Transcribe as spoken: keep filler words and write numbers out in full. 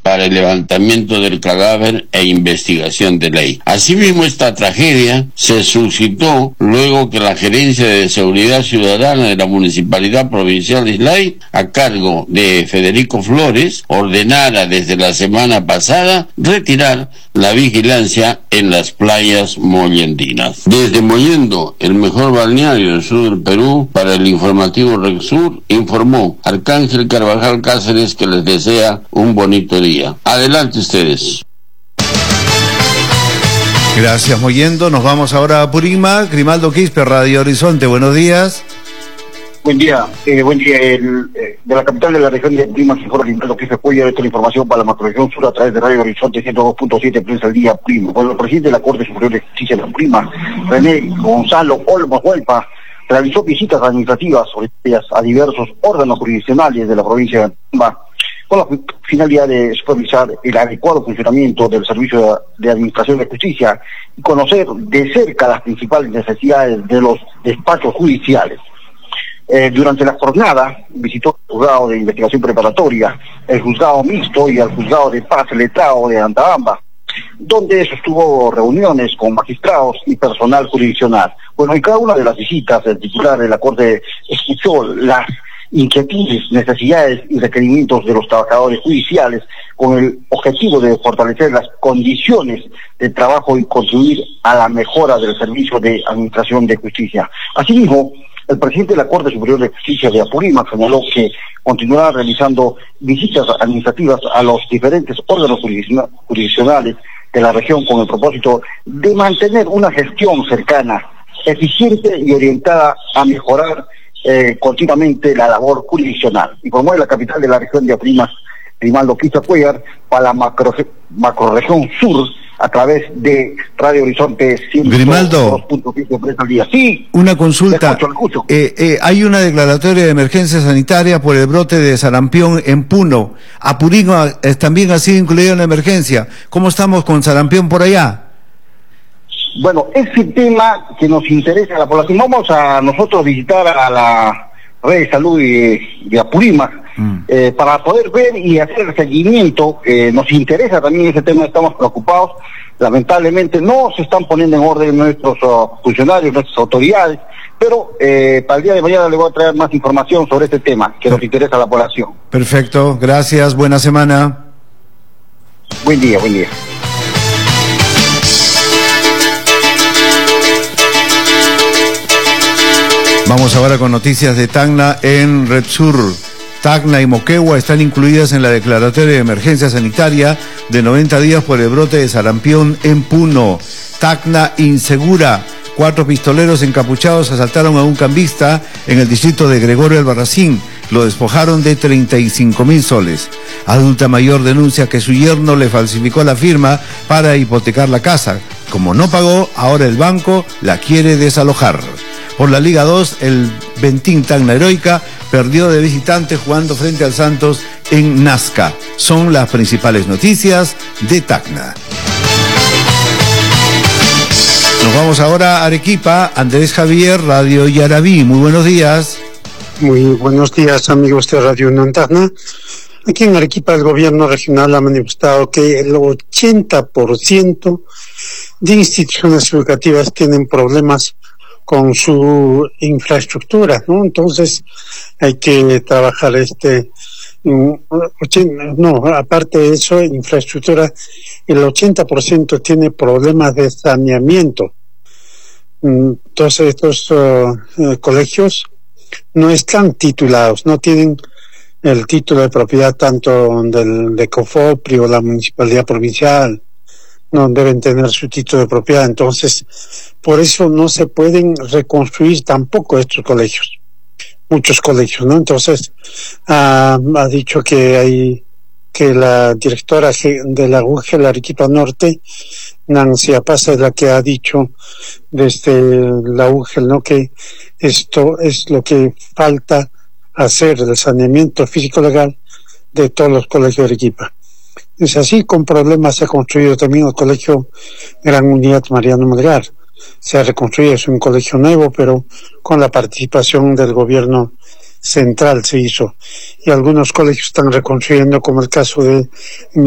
para el levantamiento del cadáver e investigación de ley. Asimismo, esta tragedia se suscitó luego que la Gerencia de Seguridad Ciudadana de la Municipalidad Provincial de Islay, a cargo de Federico Flores, ordenara desde la semana pasada retirar la vigilancia en las playas moyendinas. Desde Mollendo, el mejor balneario del sur del Perú, para el informativo Rexur, informó Arcángel Carvajal Cáceres, que les desea un bonito día. Adelante ustedes. Gracias, Mollendo. Nos vamos ahora a Apurímac. Grimaldo Quispe, Radio Horizonte, buenos días. Buen día, eh, buen día. El, eh, de la capital de la región de Apurímac, informa Grimaldo Quispe Cuellar. Esta es la información para la macrorregión sur a través de Radio Horizonte ciento dos punto siete, Prensa al Día Primo. Bueno, el presidente de la Corte Superior de Justicia de Apurímac, René Gonzalo Olmos Huelpa, realizó visitas administrativas a diversos órganos jurisdiccionales de la provincia de Apurímac, con la finalidad de supervisar el adecuado funcionamiento del Servicio de Administración de Justicia y conocer de cerca las principales necesidades de los despachos judiciales. Eh, durante la jornada visitó el Juzgado de Investigación Preparatoria, el Juzgado Mixto y el Juzgado de Paz Letrado de Antabamba, donde sostuvo reuniones con magistrados y personal jurisdiccional. Bueno, en cada una de las visitas, el titular de la Corte escuchó las inquietudes, necesidades y requerimientos de los trabajadores judiciales con el objetivo de fortalecer las condiciones de trabajo y contribuir a la mejora del servicio de administración de justicia. Asimismo, el presidente de la Corte Superior de Justicia de Apurímac señaló que continuará realizando visitas administrativas a los diferentes órganos jurisdiccionales de la región con el propósito de mantener una gestión cercana, eficiente y orientada a mejorar eh, continuamente la labor jurisdiccional. Informó de la capital de la región de Apurímac, Grimaldo Quispe Cuellar, para la macro, macrorregión sur, a través de Radio Horizonte ciento dos punto siete, Prensa al Día. Sí, una consulta. Escucho, escucho. Eh, eh, hay una declaratoria de emergencia sanitaria por el brote de sarampión en Puno. Apurímac eh, también ha sido incluido en la emergencia. ¿Cómo estamos con sarampión por allá? Bueno, ese tema que nos interesa a la población, vamos a nosotros visitar a la red de salud de, de Apurímac, mm. eh, para poder ver y hacer el seguimiento. Eh, nos interesa también ese tema, estamos preocupados. Lamentablemente no se están poniendo en orden nuestros uh, funcionarios, nuestras autoridades, pero eh, para el día de mañana le voy a traer más información sobre este tema que nos interesa a la población. Perfecto, gracias, buena semana. Buen día, buen día. Vamos ahora con noticias de Tacna en Red Sur. Tacna y Moquegua están incluidas en la declaratoria de emergencia sanitaria de noventa días por el brote de sarampión en Puno. Tacna insegura. Cuatro pistoleros encapuchados asaltaron a un cambista en el distrito de Gregorio Albarracín. Lo despojaron de treinta y cinco mil soles. Adulta mayor denuncia que su yerno le falsificó la firma para hipotecar la casa. Como no pagó, ahora el banco la quiere desalojar. Por la Liga dos, el Bentín Tacna Heroica perdió de visitante jugando frente al Santos en Nazca. Son las principales noticias de Tacna. Nos vamos ahora a Arequipa. Andrés Javier, Radio Yarabí. Muy buenos días. Muy buenos días, amigos de Radio Nantana. Aquí en Arequipa el gobierno regional ha manifestado que el ochenta por ciento de instituciones educativas tienen problemas con su infraestructura, ¿no? Entonces hay que trabajar este, no, aparte de eso, infraestructura, el ochenta por ciento tiene problemas de saneamiento. Entonces estos uh, uh, colegios no están titulados, no tienen el título de propiedad tanto del de COFOPRI o la municipalidad provincial, no deben tener su título de propiedad. Entonces por eso no se pueden reconstruir tampoco estos colegios, muchos colegios, ¿no? Entonces uh, ha dicho que hay que la directora de la U G E L Arequipa Norte, Nancy Apaza, es la que ha dicho desde la U G E L, ¿no?, que esto es lo que falta hacer, el saneamiento físico legal de todos los colegios de Arequipa. Es así, con problemas se ha construido también el colegio Gran Unidad Mariano Melgar. Se ha reconstruido, es un colegio nuevo, pero con la participación del gobierno central se hizo. Y algunos colegios están reconstruyendo, como el caso de